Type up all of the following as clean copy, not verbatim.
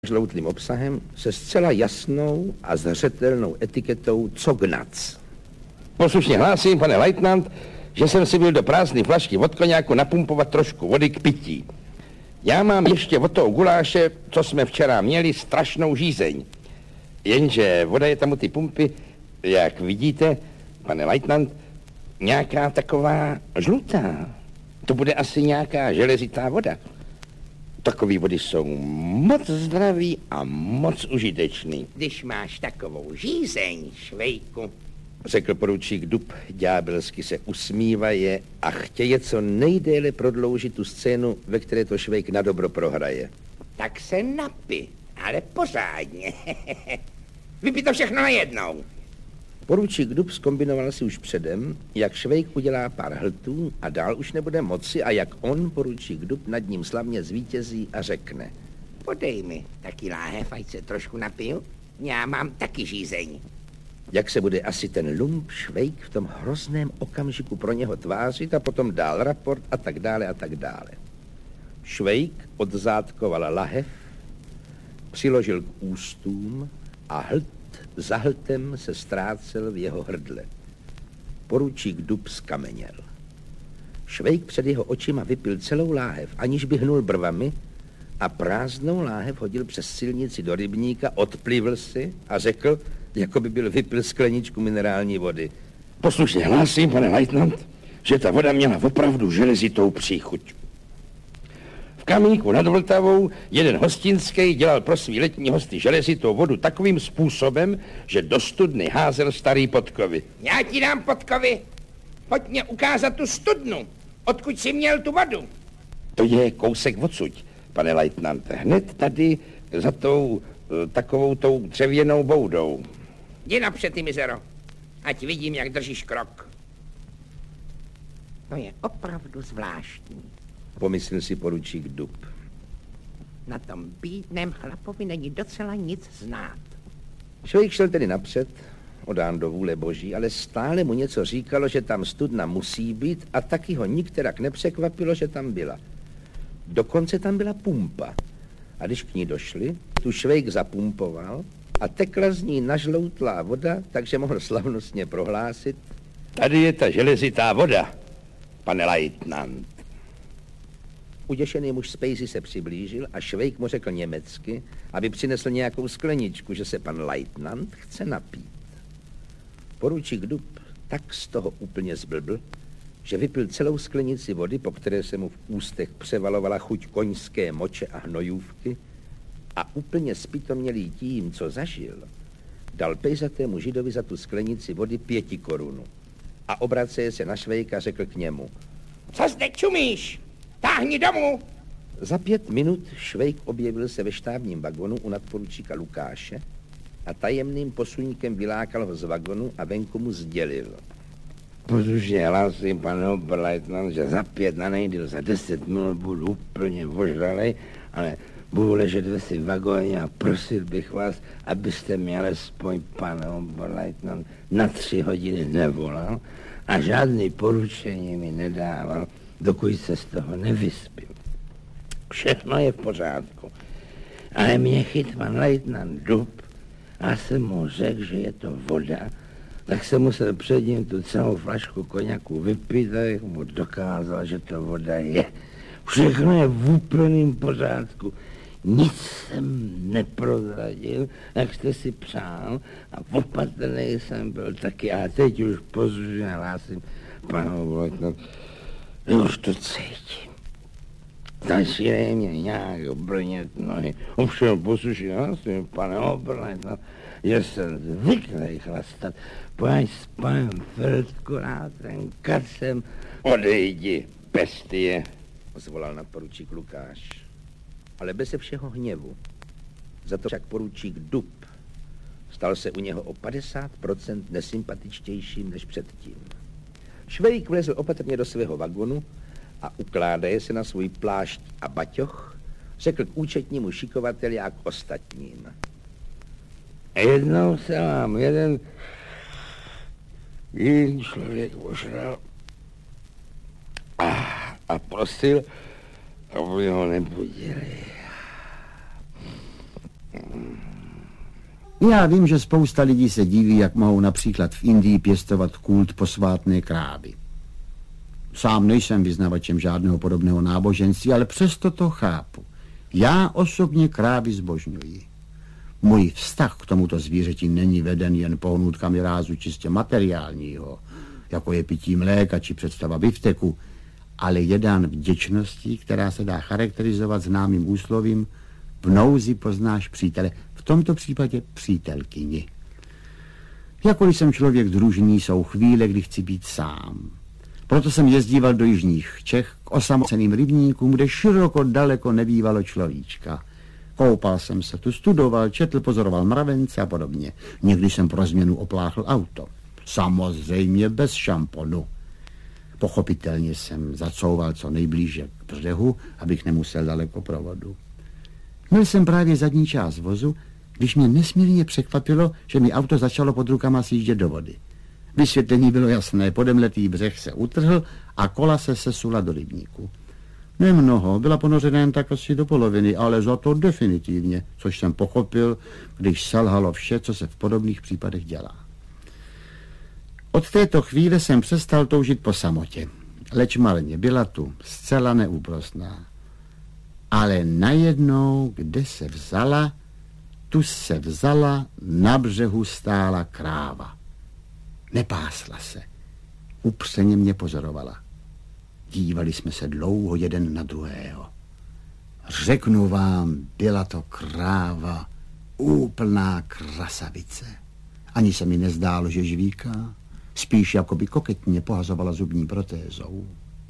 žloutlým obsahem se zcela jasnou a zřetelnou etiketou Cognac. Poslušně hlásím, pane lejtnant, že jsem si byl do prázdné flašky od koněku napumpovat trošku vody k pití. Já mám ještě od toho guláše, co jsme včera měli, strašnou žízeň. Jenže voda je tam u ty pumpy, jak vidíte, pane lejtnant, nějaká taková žlutá. To bude asi nějaká železitá voda. Takové vody jsou moc zdraví a moc užitečný. Když máš takovou žízeň, Švejku, Řekl poručík Dub, ďábelsky se usmívaje a chtěje co nejdéle prodloužit tu scénu, ve které to Švejk na dobro prohraje. tak se napi, ale pořádně. Vypij to všechno najednou. Poručík Dub zkombinoval si už předem, jak Švejk udělá pár hltů a dál už nebude moci a jak on, poručík Dub, nad ním slavně zvítězí a řekne. Podej mi taky láhev, ať se trošku napiju. Já mám taky žízeň. Jak se bude asi ten lump Švejk v tom hrozném okamžiku pro něho tvářit a potom dál raport a tak dále a tak dále. Švejk odzátkoval lahev, přiložil k ústům a hlt za hltem se ztrácel v jeho hrdle. Poručík Dub skameněl. Švejk před jeho očima vypil celou láhev, aniž by hnul brvami, a prázdnou láhev hodil přes silnici do rybníka, odplivl si a řekl, jako by byl vypil skleničku minerální vody. Poslušně hlásím, pane lejtnant, že ta voda měla opravdu železitou příchuť. V Kamínku nad Vltavou jeden hostinský dělal pro svý letní hosty železitou vodu takovým způsobem, že do studny házel starý podkovy. Já ti dám podkovy. Pojď mě ukázat tu studnu. Odkud jsi měl tu vodu? To je kousek odsud, pane lejtnante. Hned tady za tou takovou tou dřevěnou boudou. Jdi napřed, ty mizero. Ať vidím, jak držíš krok. To je opravdu zvláštní. Pomyslel si poručík Dub. Na tom bídném chlapovi není docela nic znát. Švejk šel tedy napřed, odán do vůle boží, ale stále mu něco říkalo, že tam studna musí být a taky ho nikterak nepřekvapilo, že tam byla. Dokonce tam byla pumpa. A když k ní došli, tu Švejk zapumpoval a tekla z ní nažloutlá voda, takže mohl slavnostně prohlásit. Tady je ta železitá voda, pane lejtnant. Uděšený muž z pejzy se přiblížil a Švejk mu řekl německy, aby přinesl nějakou skleničku, že se pan lejtnant chce napít. Poručík Dub tak z toho úplně zblbl, že vypil celou sklenici vody, po které se mu v ústech převalovala chuť koňské moče a hnojůvky, a úplně zpytomělý tím, co zažil, dal pejzatému židovi za tu sklenici vody 5 korun a obraceje se na Švejka řekl k němu. Co zde čumíš? Táhni domů! Za 5 minut Švejk objevil se ve štábním vagonu u nadporučíka Lukáše a tajemným posuníkem vylákal ho z vagonu a venku mu sdělil. Poslušně hlásím, pane oberleitnant, že za 5 na nejdýl, za 10 minut budu úplně ožralej, ale budu ležet ve svém vagóně a prosil bych vás, abyste mě alespoň, pane oberleitnant, na 3 hodiny nevolal a žádný poručení mi nedával, dokud se z toho nevyspím. Všechno je v pořádku. Ale mě chyt pan lejtnant Dub a jsem mu řekl, že je to voda, tak jsem musel před ním tu celou flašku koněku vypít, abych mu dokázal, že to voda je. Všechno je v úplném pořádku. Nic jsem neprozradil, jak jste si přál, a opatrný jsem byl taky. A teď už pozůže hlásím, panu lejtnant, už to cítím. Začínají mě nějak brnět nohy. Ovšem poslušně hlásím, pane oberleitnant, že jsem zvyklý chlastat, pojď s panem Feldkurátem, Kacem. Odejdi, bestie, Zvolal nadporučík Lukáš, ale bez všeho hněvu. Za to však poručík Dub stal se u něho o 50% nesympatičtějším než předtím. Švejk vlezl opatrně do svého vagonu a ukládaje se na svůj plášť a baťoch, řekl k účetnímu šikovateli a k ostatním. Jednou se vám jeden jiný člověk ožral a prosil, aby ho nebudili. Já vím, že spousta lidí se diví, jak mohou například v Indii pěstovat kult posvátné krávy. Sám nejsem vyznavačem žádného podobného náboženství, ale přesto to chápu. Já osobně krávy zbožňuji. Můj vztah k tomuto zvířeti není veden jen pohnutkami rázu čistě materiálního, jako je pití mléka či představa bifteku, ale je dán vděčností, která se dá charakterizovat známým úslovím: v nouzi poznáš přítele, v tomto případě přítelkyni. Jakkoliv jsem člověk družný, jsou chvíle, kdy chci být sám. Proto jsem jezdíval do jižních Čech k osamoceným rybníkům, kde široko daleko nebývalo človíčka. Koupal jsem se tu, studoval, četl, pozoroval mravence a podobně. Někdy jsem pro změnu opláchl auto. Samozřejmě bez šamponu. Pochopitelně jsem zacouval co nejblíže k břehu, abych nemusel daleko provodu. Měl jsem právě zadní část vozu, když mě nesmírně překvapilo, že mi auto začalo pod rukama sjíždět do vody. Vysvětlení bylo jasné, podemletý břeh se utrhl a kola se sesula do rybníku. Nemnoho, byla ponořena jen tak asi do poloviny, ale za to definitivně, což jsem pochopil, když selhalo vše, co se v podobných případech dělá. Od této chvíle jsem přestal toužit po samotě, leč marně, byla tu zcela neúprosná. Ale najednou, kde se vzala, tu se vzala, na břehu stála kráva. Nepásla se, upřeně mě pozorovala. Dívali jsme se dlouho jeden na druhého. Řeknu vám, byla to kráva, úplná krasavice. Ani se mi nezdálo, že žvíká, spíš jako by koketně pohazovala zubní protézou.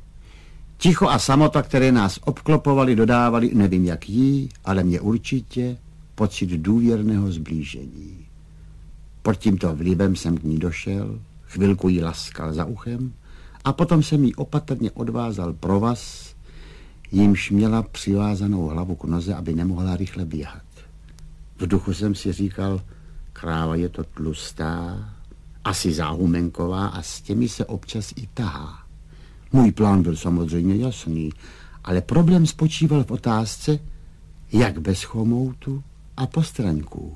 Ticho a samota, které nás obklopovali, dodávali, nevím jak jí, ale mě určitě, pocit důvěrného zblížení. Pod tímto vlivem jsem k ní došel, chvilku jí laskal za uchem a potom jsem jí opatrně odvázal provaz, jímž měla přivázanou hlavu k noze, aby nemohla rychle běhat. V duchu jsem si říkal, kráva je to tlustá, asi záhumenková a s těmi se občas i tahá. Můj plán byl samozřejmě jasný, ale problém spočíval v otázce, jak bez chomoutu a postraňků.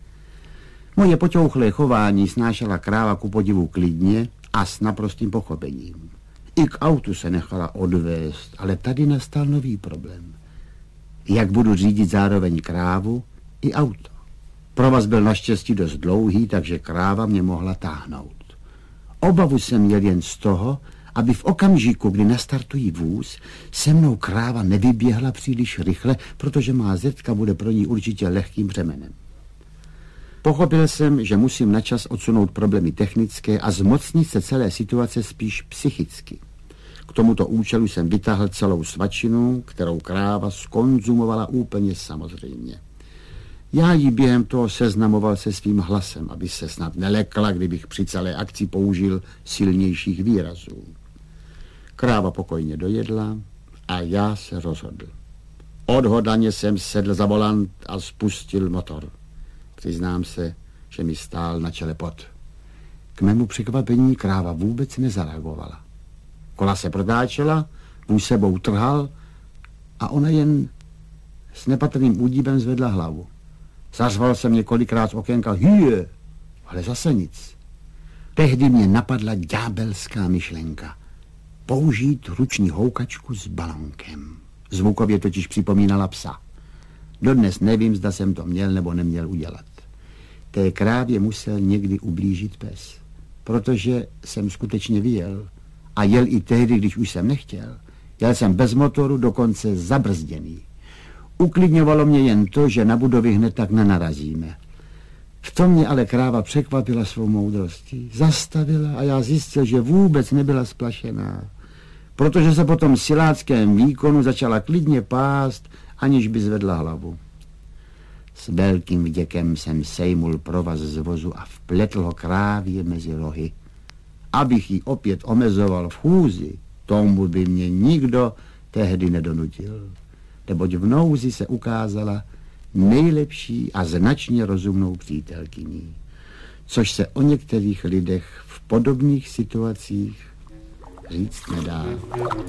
Moje poťouchlé chování snášela kráva ku podivu klidně a s naprostým pochopením. I k autu se nechala odvést, ale tady nastal nový problém. Jak budu řídit zároveň krávu i auto? Provaz byl naštěstí dost dlouhý, takže kráva mě mohla táhnout. Obavu jsem měl jen z toho, aby v okamžiku, kdy nastartují vůz, se mnou kráva nevyběhla příliš rychle, protože má zetka bude pro ní určitě lehkým břemenem. Pochopil jsem, že musím načas odsunout problémy technické a zmocnit se celé situace spíš psychicky. K tomuto účelu jsem vytáhl celou svačinu, kterou kráva skonzumovala úplně samozřejmě. Já jí během toho seznamoval se svým hlasem, aby se snad nelekla, kdybych při celé akci použil silnějších výrazů. Kráva pokojně dojedla a já se rozhodl. Odhodlaně jsem sedl za volant a spustil motor. Přiznám se, že mi stál na čele pot. K mému překvapení kráva vůbec nezareagovala. Kola se protáčela, vůz sebou trhal a ona jen s nepatrným údivem zvedla hlavu. Zařval jsem několikrát z okénka hyje, ale zase nic. Tehdy mě napadla ďábelská myšlenka. Použít ruční houkačku s balonkem. Zvukově totiž připomínala psa. Dodnes nevím, zda jsem to měl nebo neměl udělat. Té krávě musel někdy ublížit pes, protože jsem skutečně vyjel a jel i tehdy, když už jsem nechtěl. Jel jsem bez motoru, dokonce zabrzděný. Uklidňovalo mě jen to, že na budovy hned tak nenarazíme. V tom mě ale kráva překvapila svou moudrostí. Zastavila a já zjistil, že vůbec nebyla splašená, protože se po tom siláckém výkonu začala klidně pást, aniž by zvedla hlavu. S velkým vděkem jsem sejmul provaz z vozu a vpletl ho krávě mezi rohy. Abych ji opět omezoval v chůzi, tomu by mě nikdo tehdy nedonutil, neboť v nouzi se ukázala nejlepší a značně rozumnou přítelkyní, což se o některých lidech v podobných situacích říct nedá.